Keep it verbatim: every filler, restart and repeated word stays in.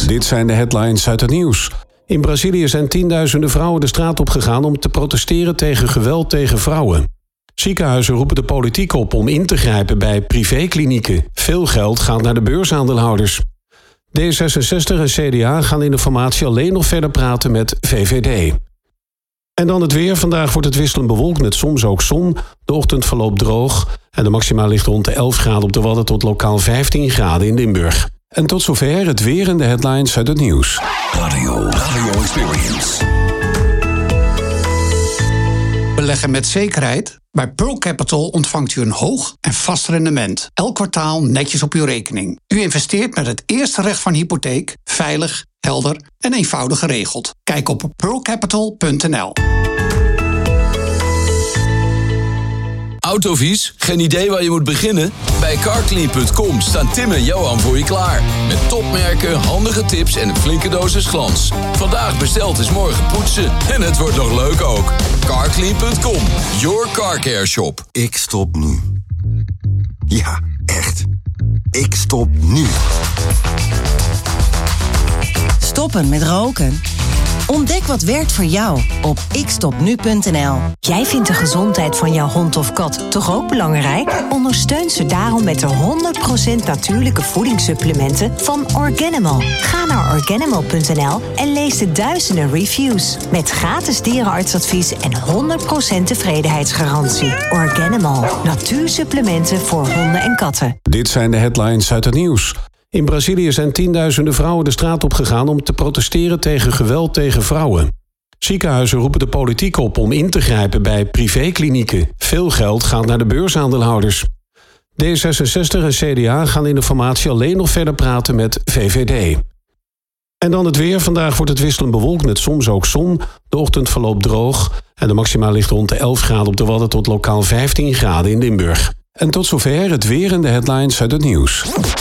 Dit zijn de headlines uit het nieuws. In Brazilië zijn tienduizenden vrouwen de straat op gegaan om te protesteren tegen geweld tegen vrouwen. Ziekenhuizen roepen de politiek op om in te grijpen bij privéklinieken. Veel geld gaat naar de beursaandeelhouders. D zesenzestig en C D A gaan in de formatie alleen nog verder praten met V V D. En dan het weer. Vandaag wordt het wisselend bewolkt met soms ook zon. De ochtend verloopt droog en de maxima ligt rond de elf graden op de Wadden tot lokaal vijftien graden in Limburg. En tot zover het weer en de headlines uit het nieuws. Radio, Radio Experience. Beleggen met zekerheid? Bij Pearl Capital ontvangt u een hoog en vast rendement. Elk kwartaal netjes op uw rekening. U investeert met het eerste recht van hypotheek, veilig, helder en eenvoudig geregeld. Kijk op pearl capital punt n l. Autovies? Geen idee waar je moet beginnen? Bij carclean punt com staan Tim en Johan voor je klaar. Met topmerken, handige tips en een flinke dosis glans. Vandaag besteld is morgen poetsen. En het wordt nog leuk ook. carclean punt com, your car care shop. Ik stop nu. Ja, echt. Ik stop nu. Stoppen met roken? Ontdek wat werkt voor jou op ik stop nu punt n l. Jij vindt de gezondheid van jouw hond of kat toch ook belangrijk? Ondersteun ze daarom met de honderd procent natuurlijke voedingssupplementen van Organimal. Ga naar organimal punt n l en lees de duizenden reviews. Met gratis dierenartsadvies en honderd procent tevredenheidsgarantie. Organimal, natuursupplementen voor honden en katten. Dit zijn de headlines uit het nieuws. In Brazilië zijn tienduizenden vrouwen de straat op gegaan om te protesteren tegen geweld tegen vrouwen. Ziekenhuizen roepen de politiek op om in te grijpen bij privéklinieken. Veel geld gaat naar de beursaandeelhouders. D zesenzestig en C D A gaan in de formatie alleen nog verder praten met V V D. En dan het weer. Vandaag wordt het wisselend bewolkt met soms ook zon. De ochtend verloopt droog en de maxima ligt rond de elf graden op de Wadden tot lokaal vijftien graden in Limburg. En tot zover het weer en de headlines uit het nieuws.